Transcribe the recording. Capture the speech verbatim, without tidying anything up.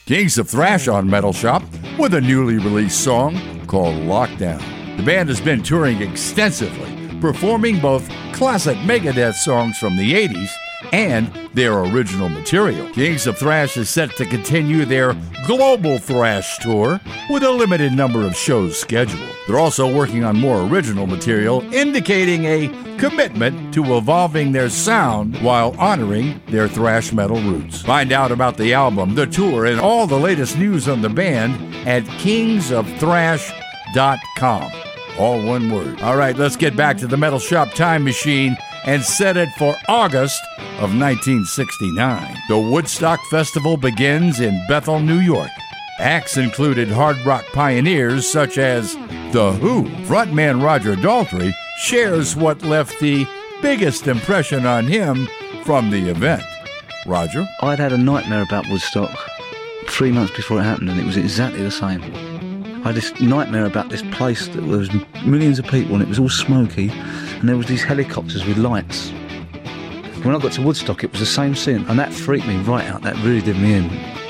Kings of Thrash on Metal Shop with a newly released song called Lockdown. The band has been touring extensively, performing both classic Megadeth songs from the eighties and their original material. Kings of Thrash is set to continue their global thrash tour with a limited number of shows scheduled. They're also working on more original material, indicating a commitment to evolving their sound while honoring their thrash metal roots. Find out about the album, the tour, and all the latest news on the band at kings of thrash dot com. All one word. All right, let's get back to the Metal Shop Time Machine and set it for August of nineteen sixty-nine. The Woodstock Festival begins in Bethel, New York. Acts included hard rock pioneers such as The Who. Frontman Roger Daltrey shares what left the biggest impression on him from the event. Roger? I'd had a nightmare about Woodstock three months before it happened, and it was exactly the same. I had this nightmare about this place that there was millions of people and it was all smoky, and there was these helicopters with lights. When I got to Woodstock, it was the same scene, and that freaked me right out. That really did me in.